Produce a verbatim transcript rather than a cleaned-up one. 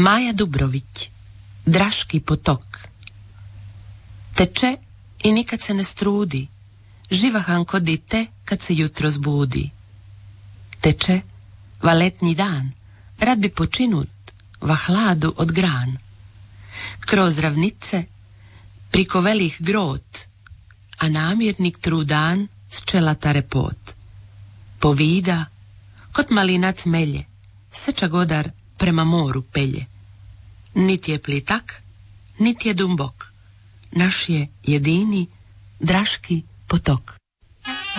Maja Dubrović, Draški potok. Teče i nikad se ne strudi, živahan ko dite kad se jutro zbudi. Teče va letnji dan, rad bi počinut va hladu od gran. Kroz ravnice, priko velih grot, a namirnik trudan s čelata repot. Povida, kot malinac melje, seča godar prema moru pelje. Nit je plitak, nit je dumbok, naš je jedini Draški potok.